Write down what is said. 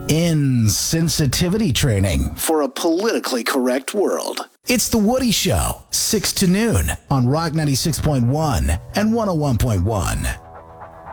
insensitivity training for a politically correct world. It's The Woody Show, 6 to noon on Rock 96.1 and 101.1.